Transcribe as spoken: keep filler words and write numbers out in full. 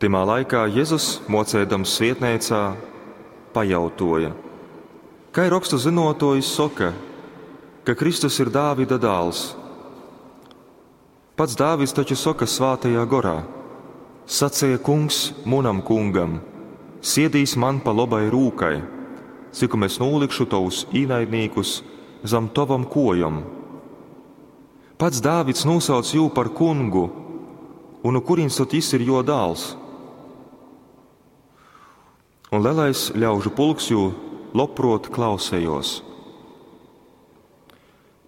Timā laikā Jēzus, mocēdams svietnēcā, pajautoja: Kai rakstu zinotojs soka, ka Kristus ir Dāvida dāls? Pats Dāvids taču soka svātajā gorā: Sacēja kungs munam kungam, siedīs man pa labai rūkai, cikum es nūlikšu tavus īnaidnīkus zam tavam kojam. Pats Dāvids nosauc jū par kungu, un kurins tad jis ir jo dāls? Un lielais ļaužu pulks jū loprot klausējos.